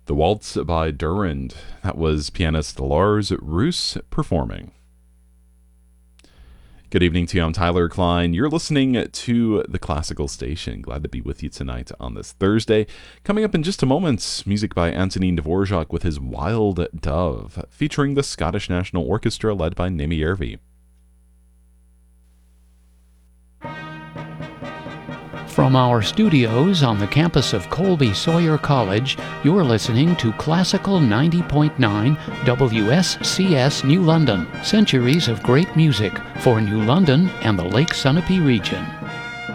The Waltz by Durand. That was pianist Lars Roos performing. Good evening to you. I'm Tyler Klein. You're listening to The Classical Station. Glad to be with you tonight on this Thursday. Coming up in just a moment, music by Antonin Dvorak with his Wild Dove, featuring the Scottish National Orchestra led by Nemi Järvi. From our studios on the campus of Colby Sawyer College, you're listening to Classical 90.9 WSCS New London. Centuries of great music for New London and the Lake Sunapee region.